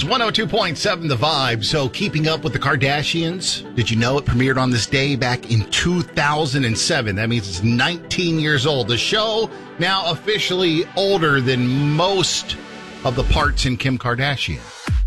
102.7 The Vibe. So, Keeping Up with the Kardashians, did you know it premiered on this day back in 2007? That means it's 19 years old. The show now officially older than most of the parts in Kim Kardashian.